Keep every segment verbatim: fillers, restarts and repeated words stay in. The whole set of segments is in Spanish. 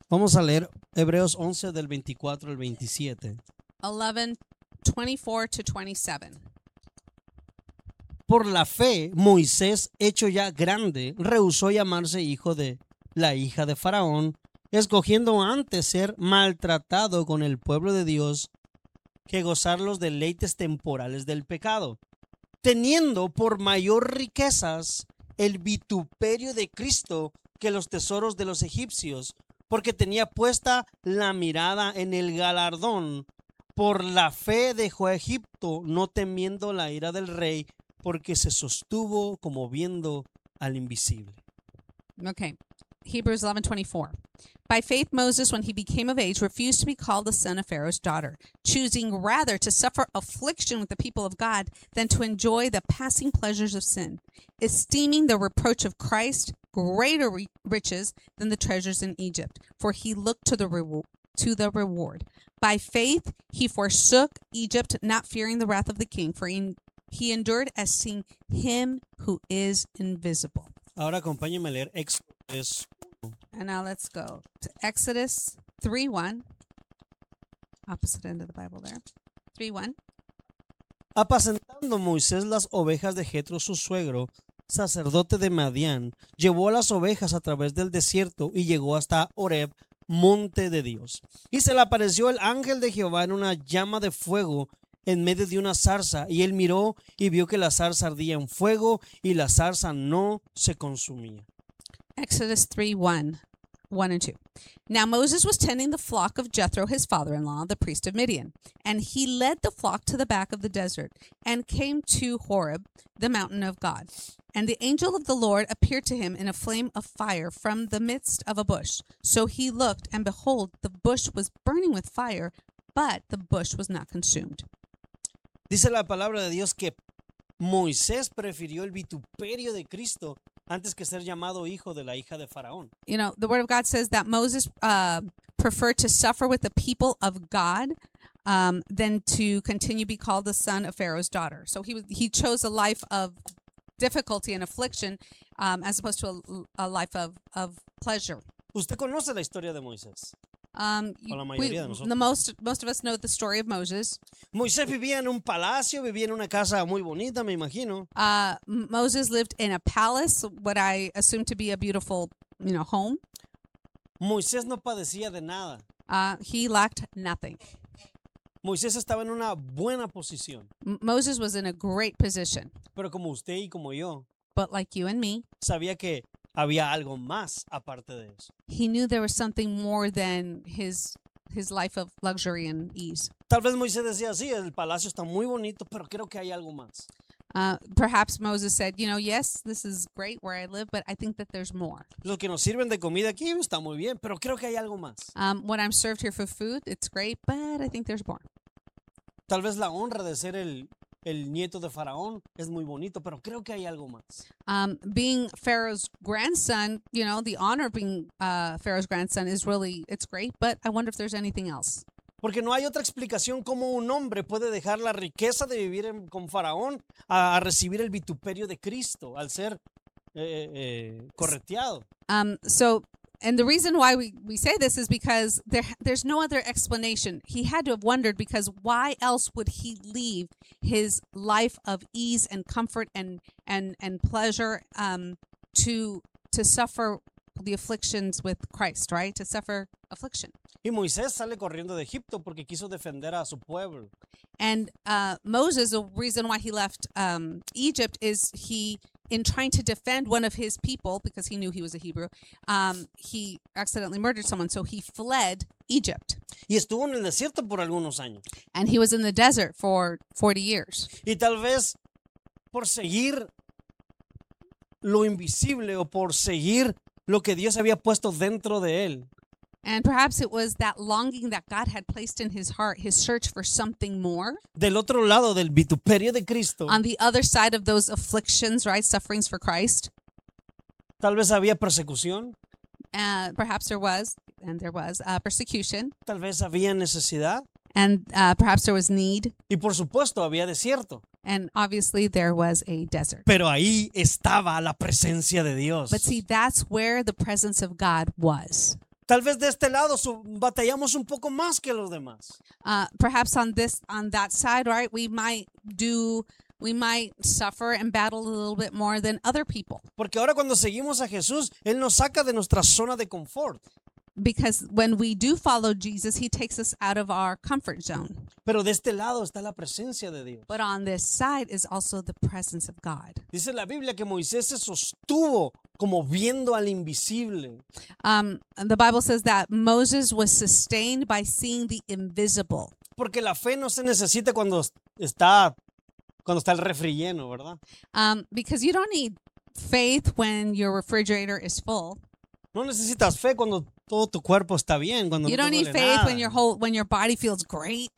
Vamos a leer Hebreos once del veinticuatro al veintisiete. eleven, twenty-four to twenty-seven. Por la fe, Moisés, hecho ya grande, rehusó llamarse hijo de la hija de Faraón, escogiendo antes ser maltratado con el pueblo de Dios que gozar los deleites temporales del pecado, teniendo por mayor riquezas el vituperio de Cristo que los tesoros de los egipcios, porque tenía puesta la mirada en el galardón. Por la fe dejó a Egipto, no temiendo la ira del rey, porque se sostuvo como viendo al invisible. Okay. Hebrews eleven twenty-four. By faith, Moses, when he became of age, refused to be called the son of Pharaoh's daughter, choosing rather to suffer affliction with the people of God than to enjoy the passing pleasures of sin, esteeming the reproach of Christ greater re- riches than the treasures in Egypt, for he looked to the reward. to the reward. By faith, he forsook Egypt, not fearing the wrath of the king, for he, he endured as seeing him who is invisible. Ahora acompáñenme a leer Éxodo tres. And now let's go to Exodus three one. Opposite end of the Bible there. three one. Apacentando Moisés las ovejas de Jetro su suegro, sacerdote de Madián, llevó las ovejas a través del desierto y llegó hasta Horeb, monte de Dios. Y se le apareció el ángel de Jehová en una llama de fuego en medio de una zarza, y él miró y vio que la zarza ardía en fuego y la zarza no se consumía. Exodus three one. one and two. Now Moses was tending the flock of Jethro, his father-in-law, the priest of Midian. And he led the flock to the back of the desert and came to Horeb, the mountain of God. And the angel of the Lord appeared to him in a flame of fire from the midst of a bush. So he looked, and behold, the bush was burning with fire, but the bush was not consumed. Dice la palabra de Dios que Moisés prefirió el vituperio de Cristo antes que ser llamado hijo de la hija de Faraón. You know, the word of God says that Moses uh, preferred to suffer with the people of God um, than to continue to be called the son of Pharaoh's daughter. So he was, he chose a life of difficulty and affliction um, as opposed to a, a life of, of pleasure. Usted conoce la historia de Moisés. Um, O la we, mayoría de nosotros. the most most of us know the story of Moses. Moisés vivía en un palacio, vivía en una casa muy bonita, me imagino. Uh, M- Moses lived in a palace, what I assume to be a beautiful, you know, home. Moisés no padecía de nada. Uh, he lacked nothing. Moisés estaba en una buena posición. M- Moses was in a great position, Pero como usted y como yo, but like you and me, sabía que había algo más aparte de eso. he knew there was something more than his his life of luxury and ease. Tal vez Moisés decía, sí, el palacio está muy bonito, pero creo que hay algo más. Uh, perhaps Moses said, you know, yes, this is great where I live, but I think that there's more. Lo que nos sirven de comida aquí está muy bien, pero creo que hay algo más. Um, when I'm served here for food, it's great, but I think there's more. Tal vez la honra de ser el, el nieto de Faraón es muy bonito, pero creo que hay algo más. Um, being Pharaoh's grandson, you know, the honor of being uh, Pharaoh's grandson is really, it's great, but I wonder if there's anything else. Porque no hay otra explicación cómo un hombre puede dejar la riqueza de vivir en- con Faraón a, a recibir el vituperio de Cristo al ser eh, eh, correteado. Um, so, and the reason why we, we say this is because there there's no other explanation. He had to have wondered, because why else would he leave his life of ease and comfort and and and pleasure um, to to suffer the afflictions with Christ, right? To suffer affliction. Y Moisés sale corriendo de Egipto porque quiso defender a su pueblo. And uh, Moses, the reason why he left um, Egypt is he, in trying to defend one of his people, because he knew he was a Hebrew, um, he accidentally murdered someone. So he fled Egypt. Y estuvo en el desierto por algunos años. And he was in the desert for forty years. Y tal vez por seguir lo invisible o por seguir lo que Dios había puesto dentro de él. And perhaps it was that longing that God had placed in his heart, his search for something more. Del otro lado del vituperio de Cristo, On the other side of those afflictions, right, sufferings for Christ, tal vez había persecución, uh, perhaps there was, and there was, uh, persecution, tal vez había necesidad and uh, perhaps there was need, y por supuesto había desierto. and obviously there was a desert. Pero ahí estaba la presencia de Dios. But see, that's where the presence of God was. Tal vez de este lado su- batallamos un poco más que los demás. Uh, perhaps on this, on that side, right, we might do, we might suffer and battle a little bit more than other people. Porque ahora cuando seguimos a Jesús, Él nos saca de nuestra zona de confort. Because when we do follow Jesus, he takes us out of our comfort zone. Pero de este lado está la presencia de Dios. But on this side is also the presence of God. Dice la Biblia que Moisés se sostuvo como viendo al invisible. Um, the Bible says that Moses was sustained by seeing the invisible. Porque la fe no se necesita cuando está, cuando está el refri lleno, ¿verdad? Um, because you don't need faith when your refrigerator is full. No necesitas fe cuando todo tu cuerpo está bien, cuando You no don't te need duele faith nada. when your whole when your body feels great.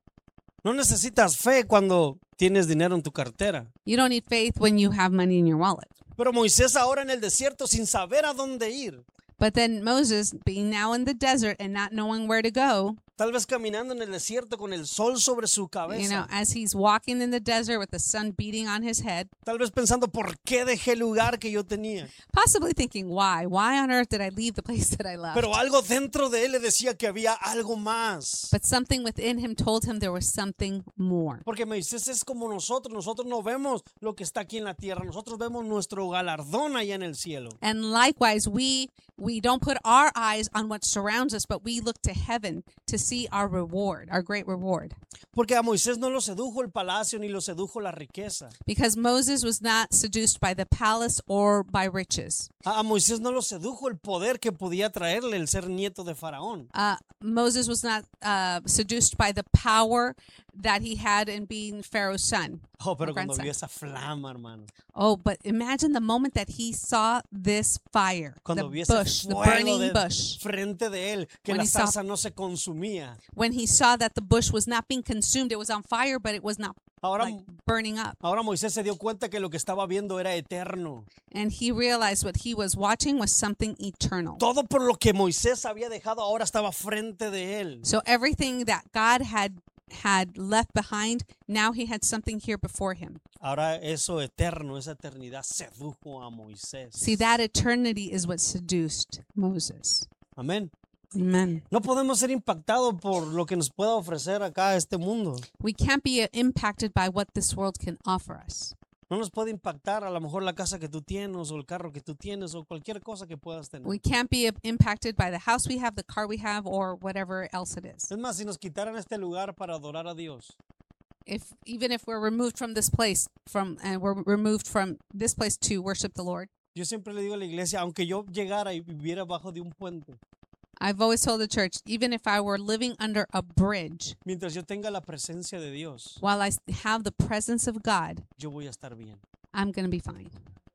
No necesitas fe cuando tienes dinero en tu cartera. You don't need faith when you have money in your wallet. Pero Moisés ahora en el desierto sin saber a dónde ir, But then Moses, being now in the desert and not knowing where to go, tal vez caminando en el desierto con el sol sobre su you know, cabeza, as he's walking in the desert with the sun beating on his head, tal vez pensando por qué dejé el lugar que yo tenía. possibly thinking, why? Why on earth did I leave the place that I left? Pero algo dentro de él le decía que había algo más. But something within him told him there was something more. Porque Moisés es como nosotros, nosotros no vemos lo que está aquí en la tierra, nosotros vemos nuestro galardón allá en el cielo. And likewise, we we don't put our eyes on what surrounds us, but we look to heaven to see our reward, our great reward. Porque a Moisés no lo sedujo el palacio ni lo sedujo la riqueza. Because Moses was not seduced by the palace or by riches. A a Moisés no lo sedujo el poder que podía traerle el ser nieto de Faraón. Uh, Moses was not uh, seduced by the power that he had in being Pharaoh's son. Oh, pero or cuando grandson. vio esa flama, hermano. Oh, but imagine the moment that he saw this fire, Cuando the vio ese bush, the fuego burning de bush. frente de él, que When la he saw- salsa no se consumía. When he saw that the bush was not being consumed, it was on fire, but it was not Ahora, like burning up. ahora Moisés se dio cuenta que lo que estaba viendo era eterno. And he realized what he was watching was something eternal. Todo por lo que Moisés había dejado ahora estaba frente de él. So everything that God had had left behind, now he had something here before him. Ahora eso eterno, esa eternidad sedujo a Moisés. See, that eternity is what seduced Moses. Amén. Amen. No podemos ser impactados por lo que nos pueda ofrecer acá este mundo. We can't be uh, impacted by what this world can offer us. No nos puede impactar a lo mejor la casa que tú tienes o el carro que tú tienes o cualquier cosa que puedas tener. We can't be uh, impacted by the house we have, the car we have, or whatever else it is. Es más, si nos quitaran este lugar para adorar a Dios, If even if we're removed from this place, from and we're removed from this place to worship the Lord, yo siempre le digo a la iglesia, aunque yo llegara y viviera bajo de un puente, I've always told the church, even if I were living under a bridge, mientras yo tenga la presencia de Dios, while I have the presence of God, yo voy a estar bien. I'm going to be fine.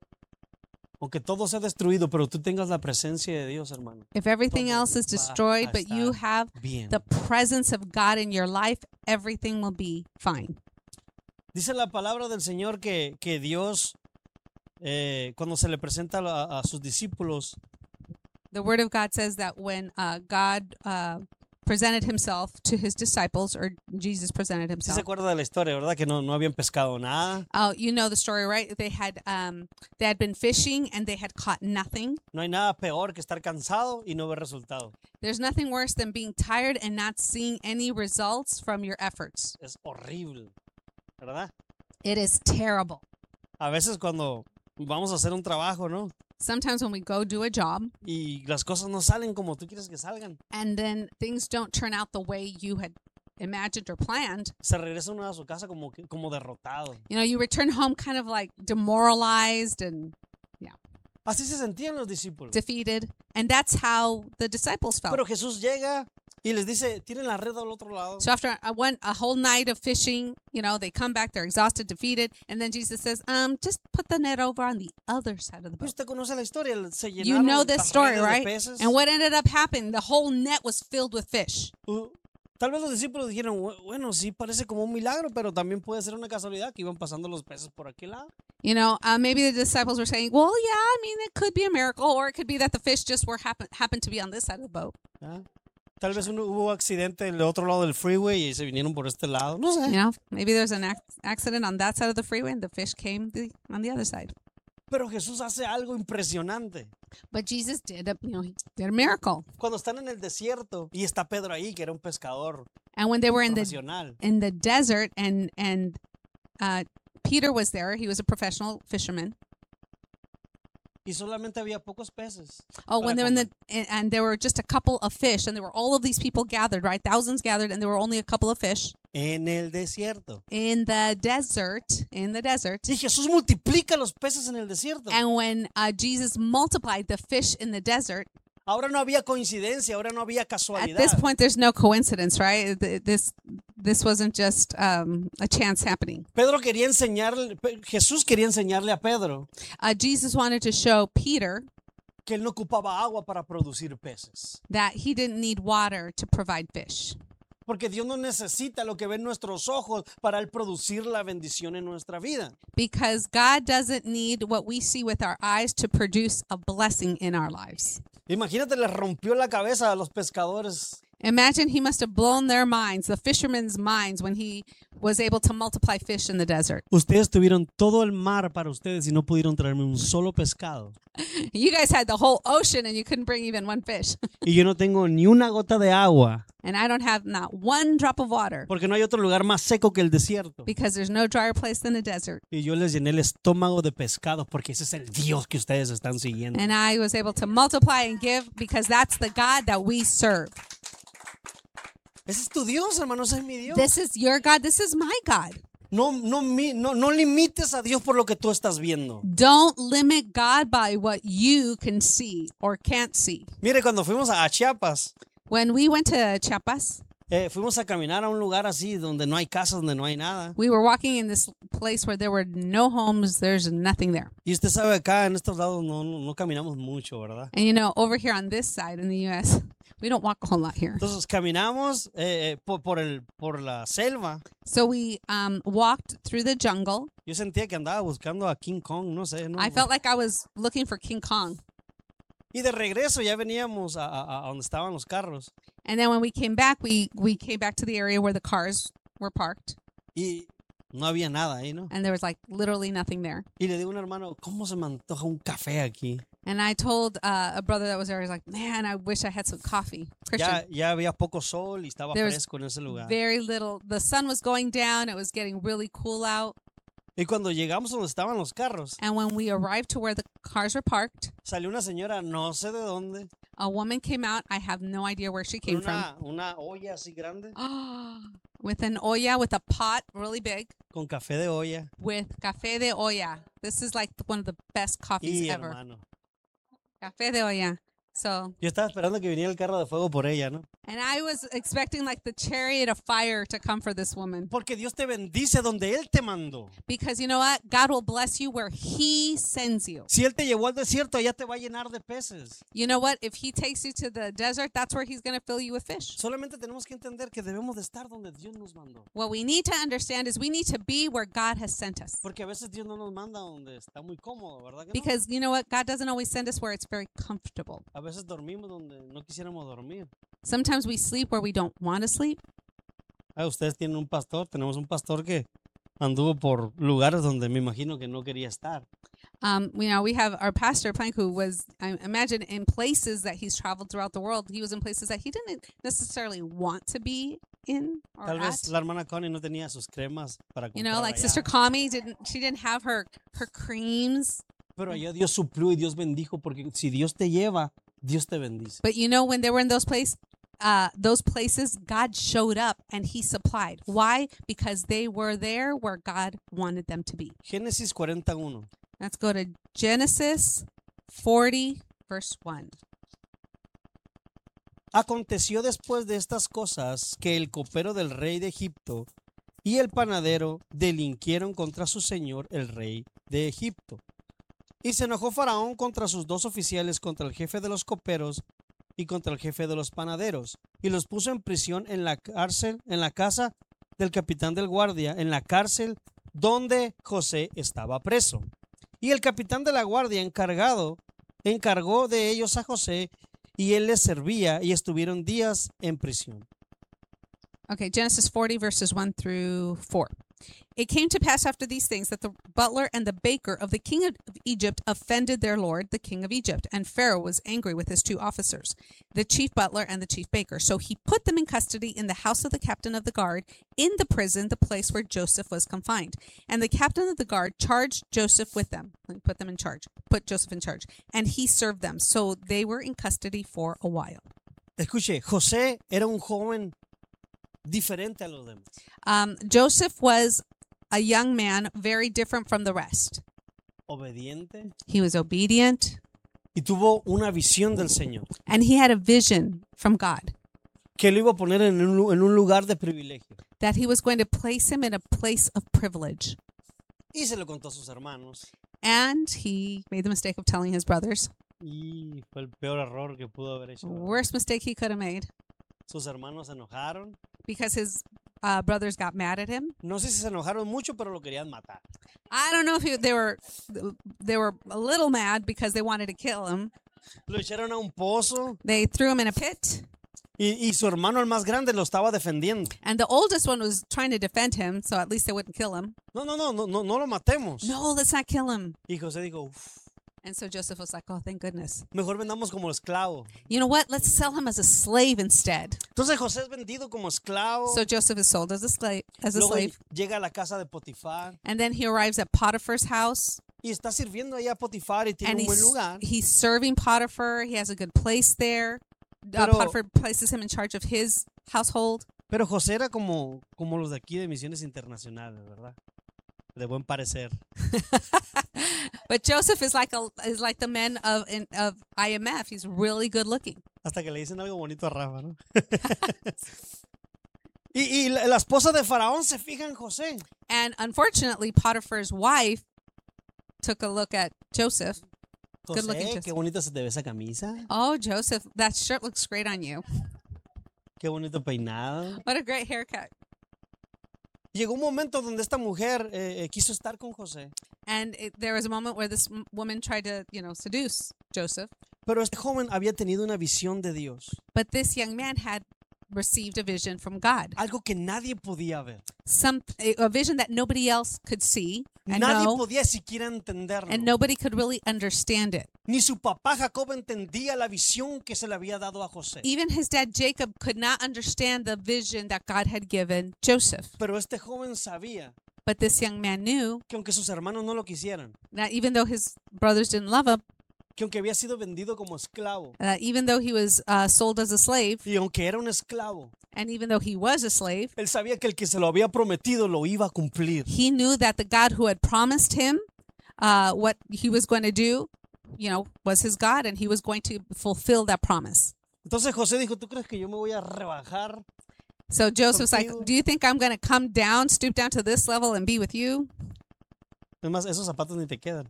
Aunque todo sea destruido, pero tú tengas la presencia de Dios, hermano. If everything Todo else is va destroyed, a but you estar have Bien. the presence of God in your life, everything will be fine. Dice la palabra del Señor que, que Dios, eh, cuando se le presenta a, a sus discípulos, The Word of God says that when uh, God uh, presented himself to his disciples, or Jesus presented ¿sí himself. se acuerda de la historia, verdad? Que no, no habían pescado nada, Oh, you know the story, right? They had um, they had been fishing and they had caught nothing. no hay nada peor que estar cansado y no ver resultado. There's nothing worse than being tired and not seeing any results from your efforts. Es horrible, ¿verdad? It is terrible. A veces cuando vamos a hacer un trabajo, ¿no? Sometimes when we go do a job Y las cosas no salen como tú quieres que salgan. and then things don't turn out the way you had imagined or planned, Se regresa uno a su casa como, que- como derrotado. you know, you return home kind of like demoralized and Así se sentían los discípulos. defeated. And that's how the disciples felt. Pero Jesús llega y les dice, tiren la red al otro lado. So after a, one, a whole night of fishing, you know, they come back, they're exhausted, defeated. And then Jesus says, um, just put the net over on the other side of the Y boat. usted conoce la historia, se llenaron You know this las story, redes de right? peces. And what ended up happening? The whole net was filled with fish. Uh, Tal vez los discípulos dijeron, "Bu- bueno, sí parece como un milagro, pero también puede ser una casualidad que iban pasando los peces por aquel lado. You know, uh, maybe the disciples were saying, well, yeah, I mean, it could be a miracle, or it could be that the fish just were happen happened to be on this side of the boat. ¿Ah? Tal vez uno, hubo accidente en el otro lado del freeway y se vinieron por este lado. No sé. You know, maybe there's an ac- accident on that side of the freeway and the fish came the, on the other side. Pero Jesús hace algo impresionante. But Jesus did a, you know, he did a miracle. Cuando están en el desierto y está Pedro ahí, que era un pescador And when they were in the profesional. in the desert and and uh, Peter was there, he was a professional fisherman. Y solamente había pocos peces. Oh, para when they were in the comer. and, and there were just a couple of fish, and there were all of these people gathered, right? Thousands gathered, and there were only a couple of fish En el desierto. in the desert. In the desert. Y Jesús multiplica los peces en el desierto. And when uh, Jesus multiplied the fish in the desert, Ahora no había coincidencia, ahora no había at casualidad. this point, there's no coincidence, right? Th- This this wasn't just um, a chance happening. Pedro quería enseñarle, Pe- Jesús quería enseñarle a Pedro Uh, Jesus wanted to show Peter que él no ocupaba agua para producir peces. that he didn't need water to provide fish. Porque Dios no necesita lo que ven nuestros ojos para él producir la bendición en nuestra vida. Because God doesn't need what we see with our eyes to produce a blessing in our lives. Imagínate, le rompió la cabeza a los pescadores. Imagine he must have blown their minds, the fishermen's minds, when he was able to multiply fish in the desert. Ustedes tuvieron todo el mar para ustedes y no pudieron traerme un solo pescado. You guys had the whole ocean and you couldn't bring even one fish. Y yo no tengo ni una gota de agua, And I don't have not one drop of water porque no hay otro lugar más seco que el desierto. because there's no drier place than the desert. Y yo les llené el estómago de pescado porque ese es el Dios que ustedes están siguiendo. And I was able to multiply and give because that's the God that we serve. Ese es tu Dios, hermano, ese es mi Dios. This is your God. This is my God. No, no, mi- no, no limites a Dios por lo que tú estás viendo. Don't limit God by what you can see or can't see. Mire, cuando fuimos a Chiapas, When we went to Chiapas, eh, fuimos a caminar a un lugar así donde no hay casas, donde no hay nada. we were walking in this place where there were no homes, there's nothing there. Y usted sabe, acá en estos lados no, no, no caminamos mucho, ¿verdad? And you know, over here on this side in the U S, we don't walk a whole lot here. Entonces caminamos eh, eh, por, por, el, por la selva. So we um, walked through the jungle. Yo sentía que andaba buscando a King Kong, no sé. No, I felt like I was looking for King Kong. Y de regreso ya veníamos a, a, a donde estaban los carros. And then when we came back, we, we came back to the area where the cars were parked. Y no había nada ahí, ¿no? And there was like literally nothing there. Y le digo a un hermano, ¿cómo se me antoja un café aquí? And I told uh, a brother that was there, I was like, man, I wish I had some coffee. Christian, Ya, ya había poco sol y estaba There was fresco en ese lugar. very little. The sun was going down. It was getting really cool out. Y cuando llegamos donde estaban los carros, And when we arrived to where the cars were parked, salió una señora, no sé de dónde, a woman came out. I have no idea where she con came from. una, una olla así grande, With an olla, with a pot really big, con café de olla. with café de olla. This is like one of the best coffees Y ever. hermano, Café de olla. So, yo estaba esperando que viniera el carro de fuego por ella, ¿no? and I was expecting like the chariot of fire to come for this woman. Porque Dios te bendice donde Él te mandó. Because you know what? God will bless you where He sends you. Si Él te llevó al desierto, allá te va a llenar de peces. You know what? If He takes you to the desert, that's where He's going to fill you with fish. Solamente tenemos que entender que debemos de estar donde Dios nos mandó. What we need to understand is we need to be where God has sent us. Porque a veces Dios no nos manda donde está muy cómodo, ¿verdad que no? Because you know what? God doesn't always send us where it's very comfortable. A veces dormimos donde no quisiéramos dormir. Sometimes we sleep where we don't want to sleep. Ah, ustedes tienen un pastor, tenemos un pastor que anduvo por lugares donde me imagino que no quería estar. Um, you know, we have our pastor Plank, who was, I imagine, in places that he's traveled throughout the world. He was in places that he didn't necessarily want to be in or Tal at. vez la hermana Connie no tenía sus cremas para comprar You know, like allá. Sister Kami didn't. She didn't have her her creams. Pero allá Dios suplió y Dios bendijo porque si Dios te lleva, Dios te bendice. But you know, when they were in those place, uh, those places, God showed up and He supplied. Why? Because they were there where God wanted them to be. Génesis cuarenta y uno. Let's go to Genesis forty, verse one. Aconteció después de estas cosas que el copero del rey de Egipto y el panadero delinquieron contra su señor el rey de Egipto. Y se enojó Faraón contra sus dos oficiales, contra el jefe de los coperos y contra el jefe de los panaderos, y los puso en prisión en la cárcel, en la casa del capitán del guardia, en la cárcel donde José estaba preso. Y el capitán de la guardia encargado encargó de ellos a José, y él les servía, y estuvieron días en prisión. Okay, Genesis forty, verses one through four. It came to pass after these things that the butler and the baker of the king of Egypt offended their lord, the king of Egypt, and Pharaoh was angry with his two officers, the chief butler and the chief baker. So he put them in custody in the house of the captain of the guard, in the prison, the place where Joseph was confined. And the captain of the guard charged Joseph with them, put them in charge, put Joseph in charge, and he served them. So they were in custody for a while. Escuche, José era un joven diferente a los demás. Um, Joseph was a young man very different from the rest. Obediente. He was obedient, Y tuvo una visión del Señor. and he had a vision from God Que lo iba a poner en un, lu- en un lugar de privilegio. that he was going to place him in a place of privilege. Y se lo contó a sus hermanos. And he made the mistake of telling his brothers. Y fue el peor error que pudo haber hecho. Worst mistake he could have made, Sus hermanos se enojaron. because his uh, brothers got mad at him. No sé si se enojaron mucho, pero lo querían matar. I don't know if he, they were they were a little mad because they wanted to kill him. Lo echaron a un pozo They threw him in a pit, y, y su hermano el más grande lo estaba defendiendo. and the oldest one was trying to defend him, so at least they wouldn't kill him. No, no, no, no, no, no lo matemos. No, let's not kill him. Y José dijo, "Uf, And so Joseph was like, oh, thank goodness. mejor vendamos como esclavo. You know what? Let's sell him as a slave instead. Entonces José es vendido como esclavo. So Joseph is sold as a slave, as a Luego slave, llega a la casa de Potifar and then he arrives at Potiphar's house, y está sirviendo ahí a Potifar y tiene and un buen he's lugar. he's serving Potiphar. He has a good place there. Uh, Pero- Potiphar places him in charge of his household. Pero José era como, como los de aquí de Misiones Internacionales, ¿verdad? De buen parecer. But Joseph is like a is like the men of in, of I M F. He's really good looking. Hasta que le dicen algo bonito a Rafa, ¿no? y, y la, la esposa de Faraón se fija en José. And unfortunately, Potiphar's wife took a look at Joseph. Good looking José, Joseph. qué bonita se te ve esa camisa. Oh, Joseph, that shirt looks great on you. Qué bonito peinado. What a great haircut. Llegó un momento donde esta mujer eh, eh, quiso estar con José. And it, there was a moment where this m- woman tried to, you know, seduce Joseph. Pero este joven había tenido una visión de Dios. But this young man had received a vision from God. Algo que nadie podía ver. Some a a vision that nobody else could see and Nadie know, podía siquiera entenderlo. and nobody could really understand it. Ni su papá Jacob entendía la visión que se le había dado a José. Even his dad Jacob could not understand the vision that God had given Joseph. Pero este joven sabía But this young man knew que aunque sus hermanos no lo quisieran, that even though his brothers didn't love him, que aunque había sido vendido como esclavo, that even though he was uh, sold as a slave, y aunque era un esclavo, and even though he was a slave, él sabía que el que se lo había prometido lo iba a cumplir. he knew that the God who had promised him uh, what he was going to do, you know, was his God, and he was going to fulfill that promise. Entonces José dijo, ¿tú crees que yo me voy a rebajar? So Joseph's like, Contigo. do you think I'm going to come down, stoop down to this level and be with you? Es más, esos zapatos ni te quedan.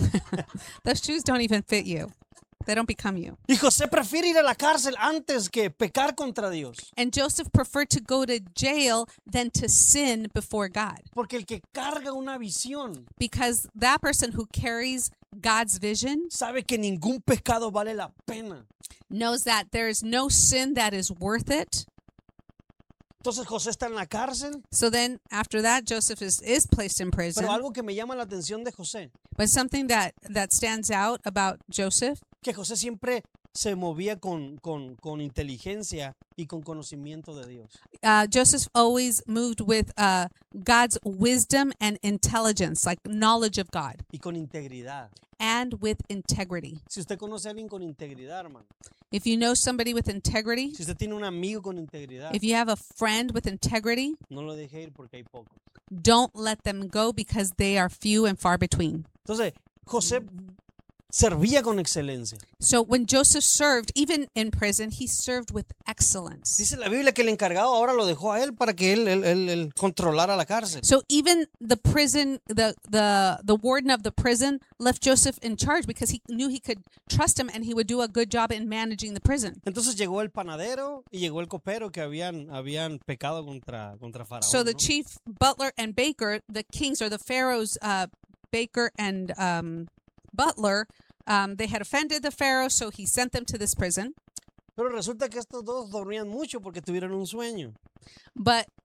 Those shoes don't even fit you. They don't become you. Y José prefiere ir a la cárcel antes que pecar contra Dios. And Joseph preferred to go to jail than to sin before God. Porque el que carga una visión Because that person who carries God's vision sabe que ningún pecado vale la pena. knows that there is no sin that is worth it. Entonces José está en la cárcel. So then after that, Joseph is, is placed in prison. Pero algo que me llama la atención de José, But something that, that stands out about Joseph, que José siempre se movía con, con, con inteligencia y con conocimiento de Dios. uh, Joseph always moved with uh, God's wisdom and intelligence, like knowledge of God, Y con integridad. and with integrity. Si usted conoce a alguien con integridad, hermano. If you know somebody with integrity, Si usted tiene un amigo con integridad, if you have a friend with integrity, no lo deje ir porque hay pocos. don't let them go because they are few and far between. Entonces, José servía con excelencia. So when Joseph served, even in prison, he served with excellence. Dice la Biblia que el encargado ahora lo dejó a él para que él, él, él, él controlara la cárcel. So even the prison, the, the the warden of the prison left Joseph in charge because he knew he could trust him and he would do a good job in managing the prison. Entonces llegó el panadero y llegó el copero que habían, habían pecado contra, contra Faraón. So the ¿no? chief butler and baker, the kings or the pharaoh's uh, baker and um, butler, um, they had offended the pharaoh, so he sent them to this prison. Pero resulta que estos dos dormían mucho porque tuvieron un sueño. But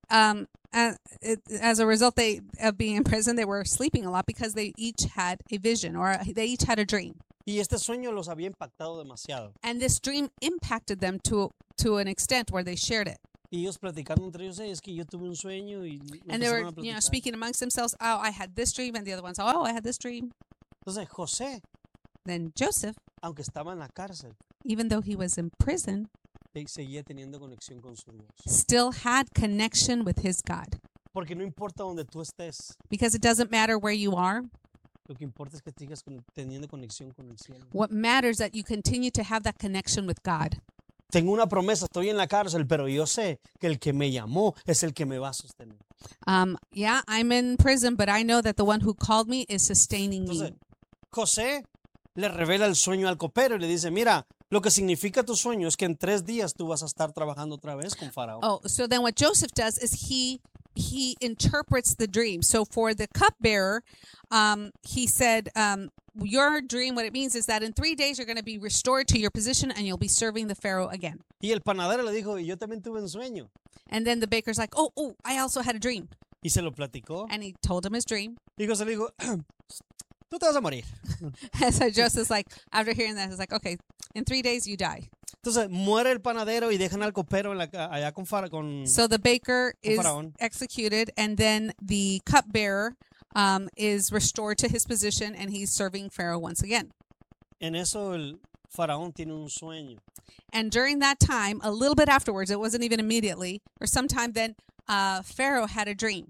um, uh, it, as a result they of being in prison, they were sleeping a lot because they each had a vision or a, they each had a dream. Y este sueño los había impactado demasiado. And this dream impacted them to to an extent where they shared it. Y ellos platicando entre ellos, "Hey, es que yo tuve un sueño y And they empezaron were, a you know, platicar". speaking amongst themselves, oh, I had this dream, and the other ones, oh, I had this dream. Entonces José, Then Joseph, aunque estaba en la cárcel, even though he was in prison, eh, seguía teniendo conexión con su Dios. still had connection with his God. Porque no importa donde tú estés, Because it doesn't matter where you are. lo que importa es que sigas con- teniendo conexión con el cielo. What matters is that you continue to have that connection with God. Tengo una promesa, estoy en la cárcel, pero yo sé que el que me llamó es el que me va a sostener. Um, yeah, I'm in prison, but I know that the one who called me is sustaining Entonces, me. José le revela el sueño al copero y le dice, mira, lo que significa tu sueño es que en tres días tú vas a estar trabajando otra vez con Faraón. Oh, so then what Joseph does is he he interprets the dream. So for the cupbearer, um, he said, um, your dream, what it means is that in three days you're going to be restored to your position and you'll be serving the Pharaoh again. Y el panadero le dijo, yo también tuve un sueño. And then the baker's like, oh, oh, I also had a dream. Y se lo platicó. And he told him his dream. Y José le dijo, tú te vas a morir. And so Joseph's like, after hearing that, he's like, okay, in three days you die. Entonces muere el panadero y dejan al copero en la, ca- allá con, Fara, con So the baker Con is Faraón. executed, and then the cupbearer um, is restored to his position, and he's serving Pharaoh once again. En eso el faraón tiene un sueño. And during that time, a little bit afterwards, it wasn't even immediately, or sometime then, uh, Pharaoh had a dream.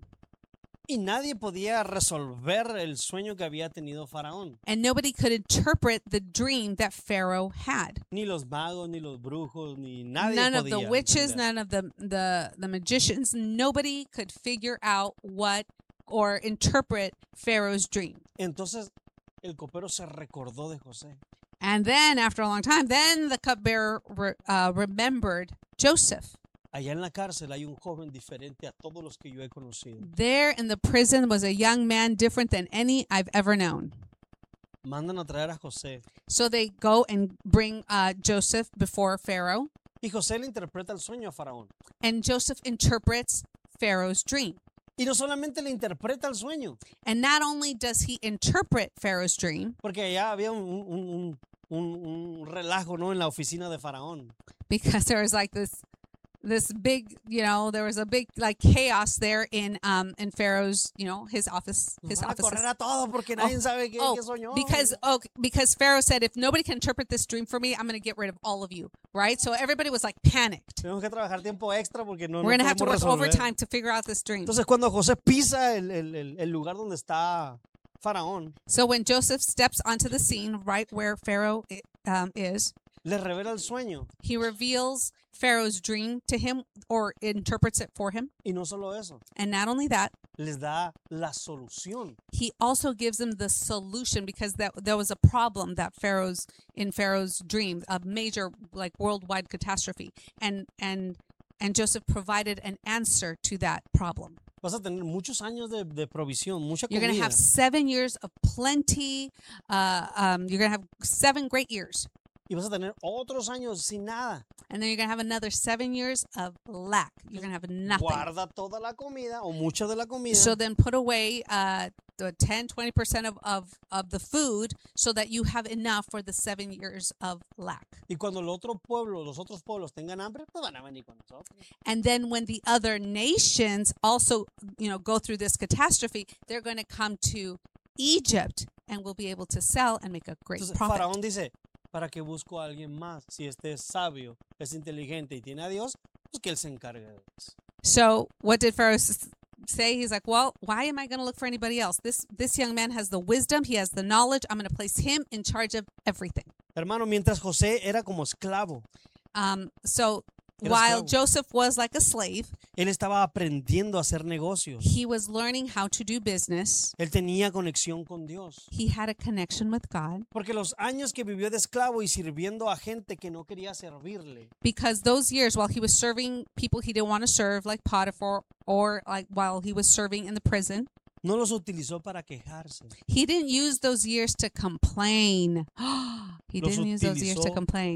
Y nadie podía resolver el sueño que había tenido Faraón. And nobody could interpret the dream that Pharaoh had. Ni los magos, ni los brujos, ni nadie None of podía the witches, entender. none of the, the, the magicians, nobody could figure out what or interpret Pharaoh's dream. Entonces el copero se recordó de José. And then, after a long time, then the cupbearer re, uh, remembered Joseph. Allá en la cárcel hay un joven diferente a todos los que yo he conocido. There in the prison was a young man different than any I've ever known. Mandan a traer a José. So they go and bring uh, Joseph before Pharaoh, Y José le interpreta el sueño a Faraón. and Joseph interprets Pharaoh's dream. Y no solamente le interpreta el sueño, And not only does he interpret Pharaoh's dream, porque allá había un, un, un, un, un relajo, ¿no? En la oficina de Faraón. because there was like this this big, you know, there was a big like chaos there in um in Pharaoh's, you know, his office, Nos his van a office. correr a todos porque nadie sabe qué, Oh, qué soñó. because oh, because Pharaoh said, if nobody can interpret this dream for me, I'm going to get rid of all of you, right? So everybody was like panicked. Tenemos que trabajar tiempo extra porque no, We're no going to have to podemos work resolver. overtime to figure out this dream. Entonces cuando José pisa el, el, el, el lugar donde está Faraón, So when Joseph steps onto the scene, right where Pharaoh um, is, le revela el sueño. he reveals Pharaoh's dream to him or interprets it for him. Y no solo eso, And not only that, les da la solución. he also gives them the solution because that there was a problem that Pharaoh's in Pharaoh's dream, a major like worldwide catastrophe, and and and Joseph provided an answer to that problem. Vas a tener muchos años de, de provisión, mucha You're going to comida. have seven years of plenty. Uh, um, you're going to have seven great years, Y vas a tener otros años sin nada. and then you're going to have another seven years of lack. You're going to have nothing. Guarda toda la comida o mucha de la comida. So then put away uh, the ten, twenty percent of, of, of the food so that you have enough for the seven years of lack. Y cuando el otro pueblo, los otros pueblos tengan hambre, pues van a venir con nosotros. And then when the other nations also, you know, go through this catastrophe, they're going to come to Egypt and will be able to sell and make a great Entonces profit. Faraón dice, ¿para qué busco a alguien más? Si este es sabio, es inteligente y tiene a Dios, pues que él se encargue de eso. So what did Pharaoh s- say? He's like, well, why am I going to look for anybody else? This this young man has the wisdom. He has the knowledge. I'm going to place him in charge of everything. Hermano, mientras José era como esclavo, Um, so Era while esclavo. Joseph was like a slave, él estaba aprendiendo a hacer negocios. he was learning how to do business. Él tenía conexión con Dios. He had a connection with God Porque los años que vivió de esclavo y sirviendo a gente que no quería servirle, because those years while he was serving people he didn't want to serve, like Potiphar, or like while he was serving in the prison, no los utilizó para quejarse. he didn't use those years to complain. He Los didn't use those years to utilizó complain.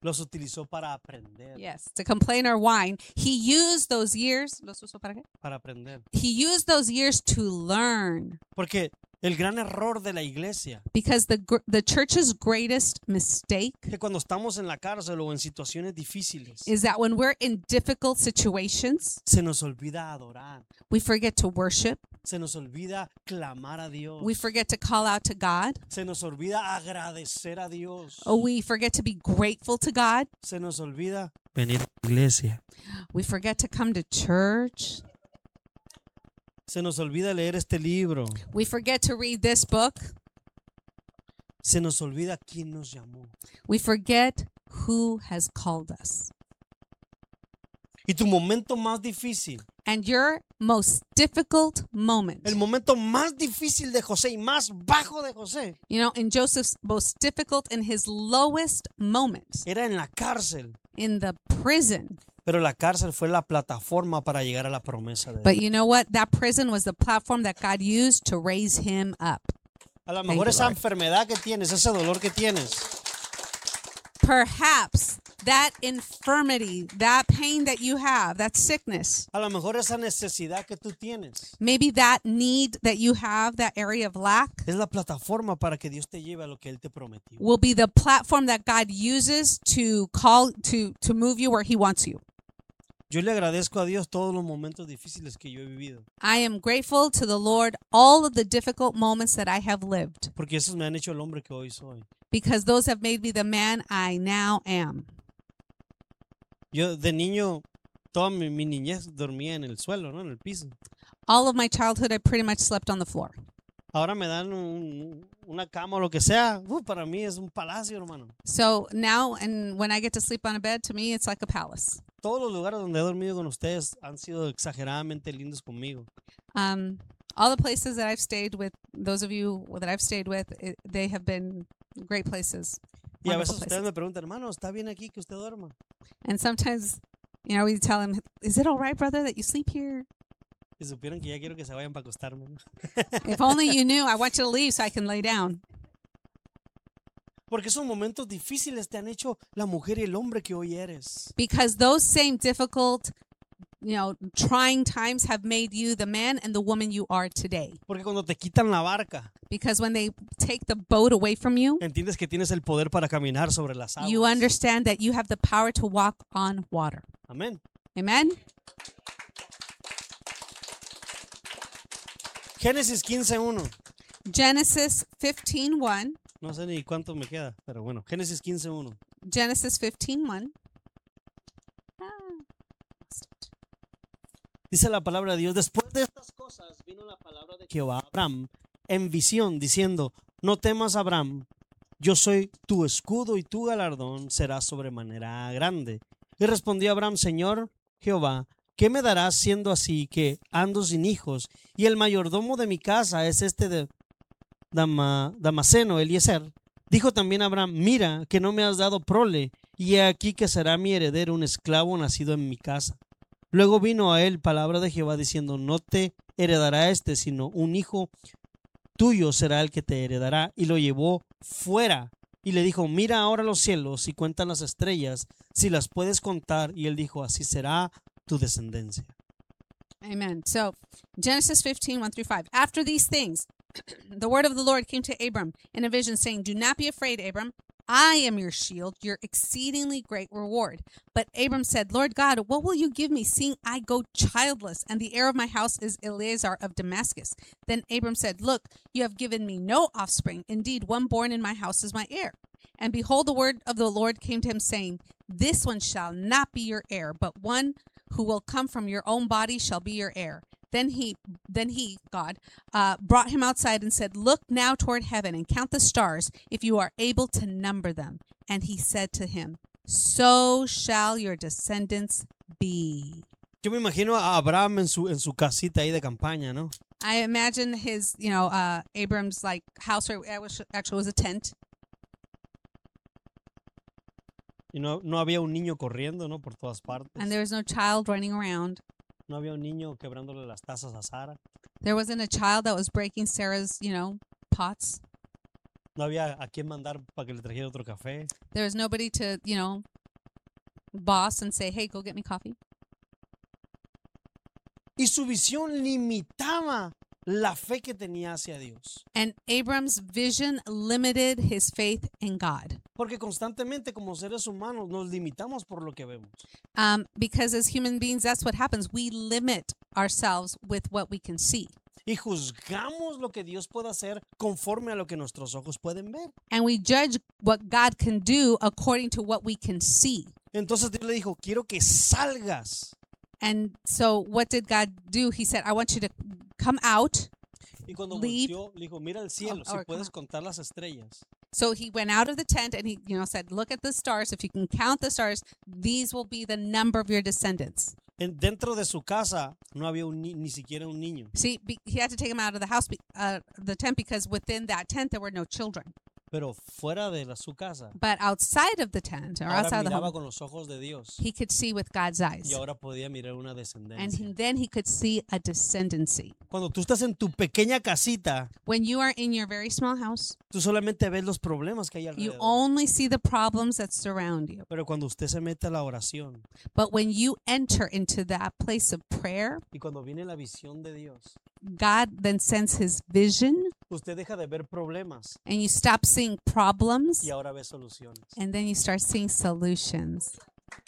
los utilizó para aprender. Yes, to complain or whine. He used those years. ¿Los usó para qué? Para aprender. He used those years to learn. Porque el gran error de la iglesia Because the gr- the church's greatest mistake es que cuando estamos en la cárcel o en situaciones difíciles, is that when we're in difficult situations, se nos olvida adorar, we forget to worship. se nos olvida clamar a Dios, We forget to call out to God. se nos olvida agradecer a Dios, Or we forget to be grateful to God. se nos olvida venir a la iglesia, We forget to come to church. se nos olvida leer este libro, We forget to read this book. se nos olvida quién nos llamó. We forget who has called us. Y tu momento más difícil, And your most difficult moment, el momento más difícil de José y más bajo de José, you know, in Joseph's most difficult and his lowest moment era en la cárcel. in the prison. Pero la cárcel fue la plataforma para llegar a la promesa de But Dios. you know what? That prison was the platform that God used to raise him up. A lo Thank mejor you, esa Lord. enfermedad que tienes, ese dolor que tienes, Perhaps that infirmity, that pain that you have, that sickness, a lo mejor esa necesidad que tú tienes, maybe that need that you have, that area of lack, es la plataforma para que Dios te lleve a lo que Él te prometió. will be the platform that God uses to call to to move you where he wants you. Yo le agradezco a Dios todos los momentos difíciles que yo he vivido, I am grateful to the Lord all of the difficult moments that I have lived, porque esos me han hecho el hombre que hoy soy. because those have made me the man I now am. Yo de niño, toda mi, mi niñez dormía en el suelo, ¿no? En el piso. All of my childhood, I pretty much slept on the floor. Ahora me dan un- una cama o lo que sea. Uh, para mí es un palacio, hermano. So now, and when I get to sleep on a bed, to me, it's like a palace. Todos los lugares donde he dormido con ustedes han sido exageradamente lindos conmigo. Um, all the places that I've stayed with, those of you that I've stayed with, it, they have been great places. Y a Wonderful veces ustedes places. me preguntan, hermano, ¿está bien aquí que usted duerma? And sometimes, you know, we tell them, "Is it all right, brother, that you sleep here? Si supieran que ya quiero que se vayan para acostarme, ¿no? If only you knew. I want you to leave so I can lay down." Porque esos momentos difíciles te han hecho la mujer y el hombre que hoy eres. Because those same difficult, you know, trying times have made you the man and the woman you are today. Porque cuando te quitan la barca, Because when they take the boat away from you, entiendes que tienes el poder para caminar sobre las aguas. you understand that you have the power to walk on water. Amén. Amen? Génesis quince uno. Genesis fifteen one. No sé ni cuánto me queda, pero bueno, Génesis quince uno. Genesis fifteen one. Dice la palabra de Dios, después de estas cosas vino la palabra de Jehová a Abraham en visión, diciendo, no temas, Abraham, yo soy tu escudo y tu galardón será sobremanera grande. Y respondió Abraham, Señor Jehová, ¿qué me darás siendo así que ando sin hijos? Y el mayordomo de mi casa es este de Dama, Damaseno, Eliezer. Dijo también Abraham, mira que no me has dado prole, y he aquí que será mi heredero un esclavo nacido en mi casa. Luego vino a él palabra de Jehová diciendo, no te heredará este, sino un hijo tuyo será el que te heredará. Y lo llevó fuera y le dijo, mira ahora los cielos y cuentan las estrellas, si las puedes contar. Y él dijo, así será tu descendencia. Amen. So, Genesis fifteen one through five. After these things, the word of the Lord came to Abram in a vision, saying, do not be afraid, Abram. I am your shield, your exceedingly great reward. But Abram said, Lord God, what will you give me, seeing I go childless, and the heir of my house is Eleazar of Damascus? Then Abram said, look, you have given me no offspring. Indeed, one born in my house is my heir. And behold, the word of the Lord came to him, saying, this one shall not be your heir, but one who will come from your own body shall be your heir. Then he, then he, God, uh, brought him outside and said, look now toward heaven and count the stars, if you are able to number them. And he said to him, so shall your descendants be. Yo me imagino a Abraham en su, en su casita ahí de campaña, ¿no? I imagine his, you know, uh, Abram's like house, or it was, actually was a tent. Y no, no había un niño corriendo, ¿no? Por todas partes. And there was no child running around. No había un niño quebrándole las tazas a Sara. There wasn't a child that was breaking Sarah's, you know, pots. No había a quién mandar para que le trajera otro café. There was nobody to, you know, boss and say, hey, go get me coffee. Y su visión limitaba la fe que tenía hacia Dios. And Abram's vision limited his faith in God. Porque constantemente como seres humanos nos limitamos por lo que vemos. Um, because as human beings, that's what happens. We limit ourselves with what we can see. Y juzgamos lo que Dios puede hacer conforme a lo que nuestros ojos pueden ver. And we judge what God can do according to what we can see. Entonces Dios le dijo, quiero que salgas. And so what did God do? He said, I want you to come out. Y cuando Leave. volteó, le dijo, mira el cielo, Oh, si or puedes come contar las estrellas. So he went out of the tent and he, you know, said, look at the stars. If you can count the stars, these will be the number of your descendants. En, dentro de su casa no había un, ni, ni siquiera un niño. See, be, he had to take him out of the house, be, uh, the tent, because within that tent there were no children. Pero fuera de la, su casa, But outside of the tent, or ahora outside the miraba home, con los ojos de Dios. he could see with God's eyes. Y ahora podía mirar una And descendencia. he, then he could see a descendancy. Cuando tú estás en tu pequeña casita, When you are in your very small house, tú solamente ves los problemas que hay you alrededor. only see the problems that surround you. Pero cuando usted se mete a la oración But when you enter into that place of prayer, y cuando viene la visión de Dios, God then sends his vision, usted deja de ver problemas and you stop seeing problems, y ahora ve soluciones. and then you start seeing solutions.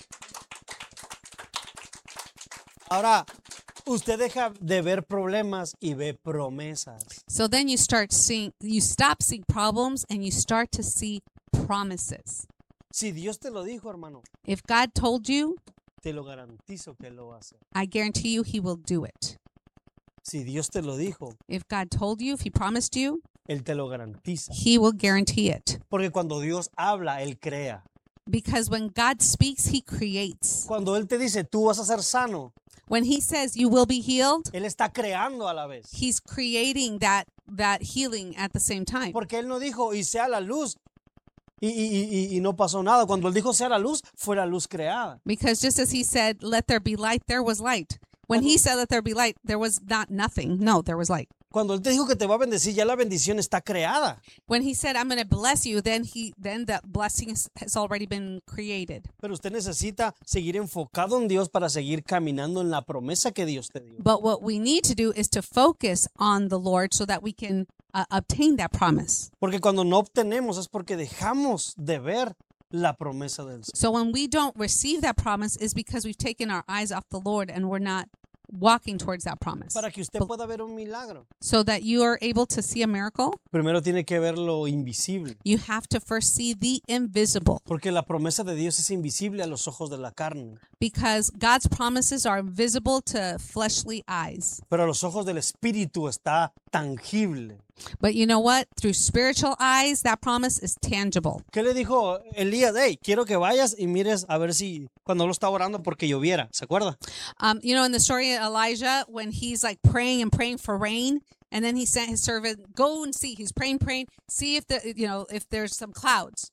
Ahora, usted deja de ver problemas y ve promesas. So then you start seeing, you stop seeing problems and you start to see promises. Si Dios te lo dijo, hermano, If God told you, te lo garantizo que Él lo va a hacer. I guarantee you he will do it. Si Dios te lo dijo, If God told you, if he promised you, Él te lo garantiza. he will guarantee it. Porque cuando Dios habla, Él crea. Because when God speaks, he creates. Cuando Él te dice, tú vas a ser sano, When he says you will be healed, Él está creando a la vez. he's creating that that healing at the same time. Porque Él no dijo, y sea la luz, y, y, y, y no pasó nada. Cuando Él dijo, sea la luz, fue la luz creada. Because just as he said, let there be light, there was light. When he said, let there be light, there was not nothing. No, there was light. Cuando Él te dijo que te va a bendecir, ya la bendición está creada. When he said, I'm going to bless you, then he then the blessing is- has already been created. Pero usted necesita seguir enfocado en Dios para seguir caminando en la promesa que Dios te dio. But what we need to do is to focus on the Lord so that we can uh, obtain that promise. Porque cuando no obtenemos es porque dejamos de ver la promesa del Señor. So when we don't receive that promise is because we've taken our eyes off the Lord and we're not walking towards that promise. Para que usted pueda ver un milagro, So that you are able to see a miracle, primero tiene que ver lo invisible. you have to first see the invisible, Porque la promesa de Dios es invisible a los ojos de la carne. because God's promises are visible to fleshly eyes. Pero a los ojos del Espíritu está tangible. But you know what? Through spiritual eyes, that promise is tangible. ¿Qué le dijo Elías? Hey, quiero que vayas y mires a ver si cuando lo está orando porque lloviera. ¿Se acuerda? Um, you know, in the story of Elijah, when he's like praying and praying for rain, and then he sent his servant, go and see. He's praying, praying, see if the you know if there's some clouds.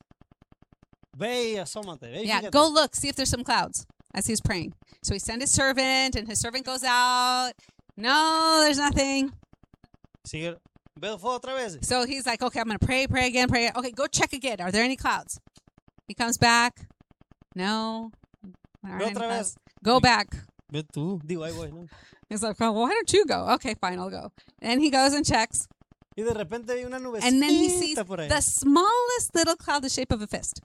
Ve y asómate. Ve y Yeah, fíjate. go look, see if there's some clouds as he's praying. So he sent his servant, and his servant goes out. No, there's nothing. Sigue. Ve fue otra vez. So he's like, okay, I'm gonna pray, pray again, pray. Okay, go check again. Are there any clouds? He comes back. No. There aren't Ve any otra clouds. vez. Go back. Ve tú. Digo, ahí voy, ¿no? He's like, well, why don't you go? Okay, fine, I'll go. And he goes and checks. Y de repente ve una nubecita And then he sees por ahí. the smallest little cloud the shape of a fist.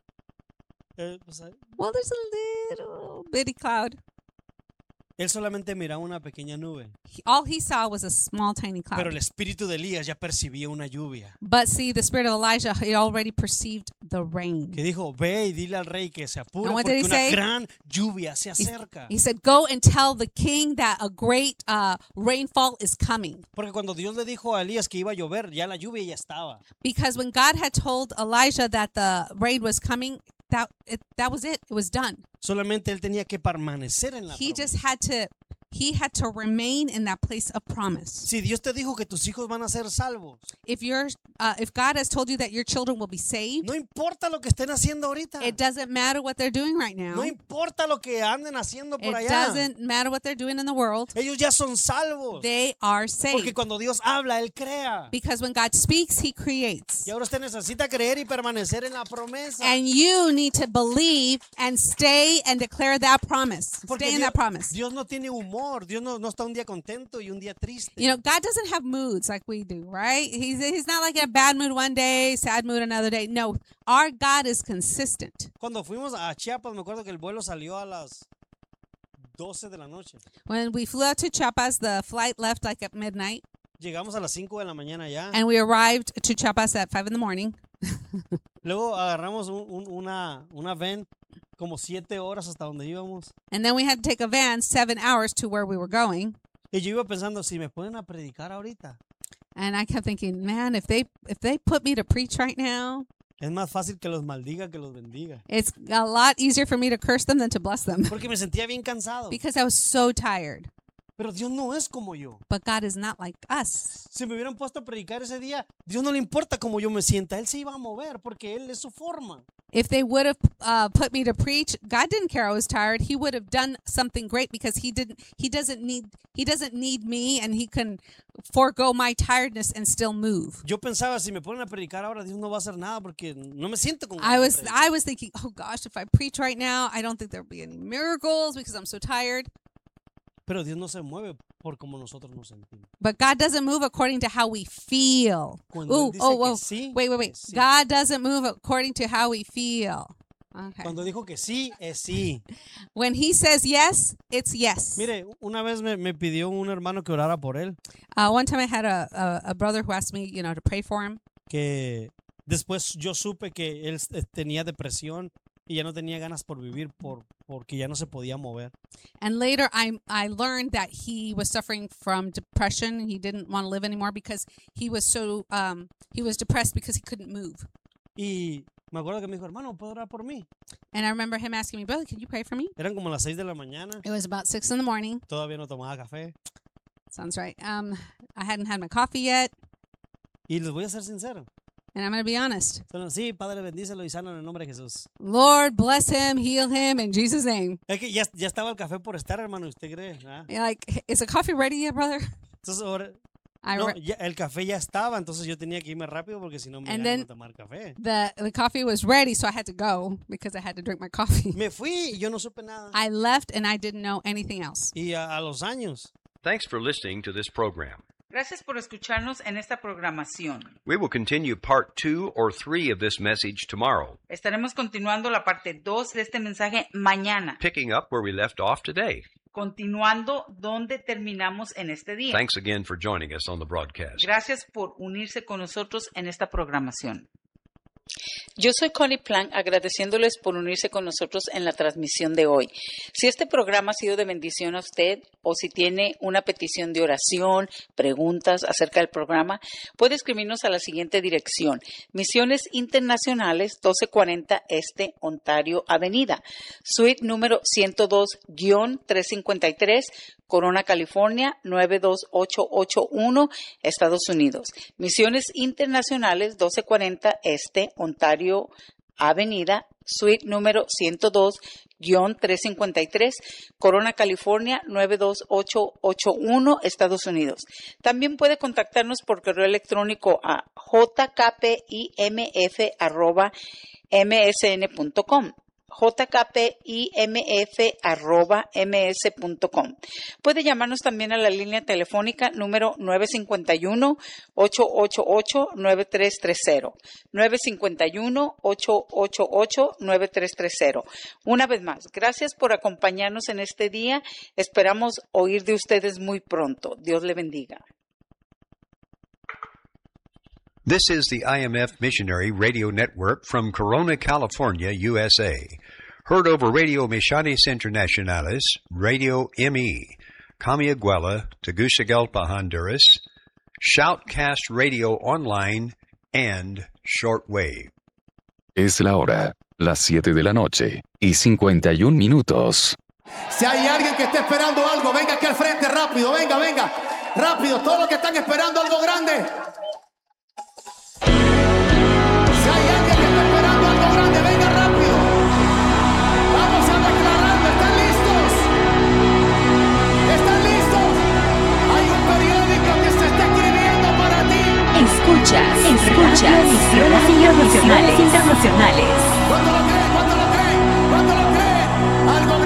Eh, pues, ahí. Well, there's a little bitty cloud. Él solamente miraba una pequeña nube. He- all he saw was a small, tiny Pero cloud. el espíritu de Elías ya percibía una lluvia. But see, the spirit of Elijah, he already perceived the rain. Que dijo, ve y dile al rey que se apure And what did porque he una say? gran lluvia se acerca. He said, go and tell the king that a great uh, rainfall is coming. Porque cuando Dios le dijo a Elías que iba a llover, ya la lluvia ya estaba. Because when God had told Elijah that the rain was coming, that it, that was it. It was done. Solamente él tenía que permanecer en la He promesa. just had to he had to remain in that place of promise. Si Dios te dijo que tus hijos van a ser salvos, If you're, uh, if God has told you that your children will be saved, no importa lo que estén haciendo ahorita. it doesn't matter what they're doing right now. No importa lo que anden haciendo por It allá. doesn't matter what they're doing in the world. Ellos ya son salvos. They are Porque saved. cuando Dios habla, Él crea. Because when God speaks, he creates. Y ahora usted necesita creer y permanecer en la promesa. And you need to believe and stay and declare that promise. Porque Stay in Dios, that promise. Dios no tiene humor. Dios no, no está un día contento y un día triste. You know, God doesn't have moods like we do, right? He's he's not like in a bad mood one day, sad mood another day. No, our God is consistent. Cuando fuimos a Chiapas, me acuerdo que el vuelo salió a las doce de la noche. When we flew out to Chiapas, the flight left like at midnight, Llegamos a las cinco de la mañana ya. and we arrived to Chiapas at five in the morning. Luego agarramos un- un- una, una van como siete horas hasta donde íbamos. And then we had to take a van seven hours to where we were going. Y yo iba pensando, si me ponen a predicar ahorita, And I kept thinking, man, if they if they put me to preach right now, es más fácil que los maldiga que los bendiga. it's a lot easier for me to curse them than to bless them Porque me sentía bien cansado. because I was so tired. Pero Dios no es como yo. But God is not like us. Si me hubieran puesto a predicar ese día, Dios no le importa cómo yo me sienta. Él se iba a mover porque Él es su forma. If they would have uh, put me to preach, God didn't care I was tired. He would have done something great because he didn't. He doesn't need. He doesn't need me, and he can forego my tiredness and still move. Yo pensaba, si me ponen a predicar ahora, Dios no va a hacer nada porque no me siento con I ganas de was. predicar. I was thinking, oh gosh, if I preach right now, I don't think there'll be any miracles because I'm so tired. Pero Dios no se mueve por como nosotros nos sentimos. But God doesn't move according to how we feel. Cuando Ooh, Él dice oh, que oh, sí, wait, wait, wait. es sí. God doesn't move according to how we feel. Okay. Cuando dijo que sí, es sí. When He says yes, it's yes. Mire, una vez me, me pidió un hermano que orara por él, Uh, one time I had a, a, a brother who asked me, you know, to pray for him. que después yo supe que él eh, tenía depresión y ya no tenía ganas por vivir por, porque ya no se podía mover. And later I I learned that he was suffering from depression. He didn't want to live anymore because he was so, um, he was depressed because he couldn't move. Y me acuerdo que me dijo, hermano, ¿puedo orar por mí? And I remember him asking me, brother, can you pray for me? Eran como las seis de la mañana, It was about six in the morning. todavía no tomaba café. Sounds right. Um, I hadn't had my coffee yet. Y les voy a ser sincero. And I'm going to be honest. Solo, sí, Padre, bendícelo y sano en el nombre de Jesús. Lord, bless him, heal him in Jesus' name. Es que ya, ya estaba el café por estar, hermano, ¿usted cree? ¿Ah? You're like, is the coffee ready yet, brother? Entonces, ahora, I no, re- ya- el café ya estaba, entonces yo tenía que irme rápido porque si no me And iban then- a tomar café. the the coffee was ready, so I had to go because I had to drink my coffee. Me fui y yo no supe nada. I left and I didn't know anything else. Y a, a los años, Thanks for listening to this program. Gracias por escucharnos en esta programación. We will continue part two or three of this message tomorrow, Estaremos continuando la parte dos de este mensaje mañana, picking up where we left off today. continuando donde terminamos en este día. Thanks again for joining us on the broadcast. Gracias por unirse con nosotros en esta programación. Yo soy Connie Plank, agradeciéndoles por unirse con nosotros en la transmisión de hoy. Si este programa ha sido de bendición a usted o si tiene una petición de oración, preguntas acerca del programa, puede escribirnos a la siguiente dirección: Misiones Internacionales, doce cuarenta Este, Ontario Avenida, suite número ciento dos guión trescientos cincuenta y tres, Corona, California, nueve dos ocho ocho uno, Estados Unidos. Misiones Internacionales, doce cuarenta Este, Ontario Avenida, suite número ciento dos guión trescientos cincuenta y tres, Corona, California, nueve dos ocho ocho uno, Estados Unidos. También puede contactarnos por correo electrónico a jkpimf arroba msn.com. jkpimf arroba ms.com. Puede llamarnos también a la línea telefónica número nueve cinco uno, ocho ocho ocho, nueve tres tres cero. nueve cinco uno, ocho ocho ocho, nueve tres tres cero. Una vez más, gracias por acompañarnos en este día. Esperamos oír de ustedes muy pronto. Dios le bendiga. This is the I M F Missionary Radio Network from Corona, California, U S A. Heard over Radio Misiones Internacionales, Radio M E, Camiaguela, Tegucigalpa, Honduras, Shoutcast Radio Online, and Shortwave. Es la hora, las siete de la noche, y cincuenta y un minutos. Si hay alguien que esté esperando algo, venga aquí al frente rápido, venga, venga, rápido, todos los que están esperando algo grande. Si hay alguien que está esperando algo grande, venga rápido. Vamos a declararlo, ¿están listos? ¿Están listos? Hay un periódico que se está escribiendo para ti. Escuchas, escuchas, misiones internacionales, internacionales. ¿Cuánto lo creen? ¿Cuánto lo creen? ¿Cuánto lo creen? Algo